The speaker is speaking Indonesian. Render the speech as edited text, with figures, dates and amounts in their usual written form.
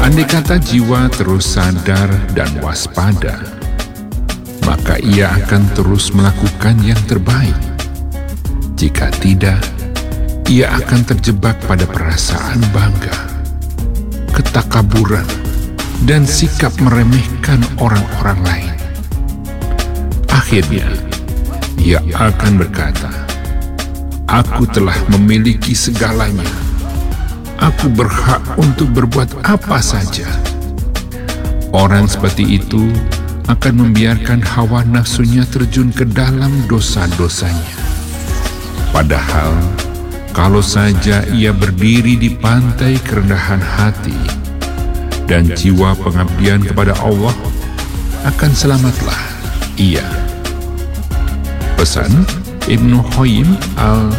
Andai kata jiwa terus sadar dan waspada, maka ia akan terus melakukan yang terbaik. Jika tidak, ia akan terjebak pada perasaan bangga, ketakaburan, dan sikap meremehkan orang-orang lain. Akhirnya, ia akan berkata, "Aku telah memiliki segalanya. Aku berhak untuk berbuat apa saja." Orang seperti itu akan membiarkan hawa nafsunya terjun ke dalam dosa-dosanya. Padahal, kalau saja ia berdiri di pantai kerendahan hati dan jiwa pengabdian kepada Allah, akan selamatlah ia. Pesan Ibnu Qayyim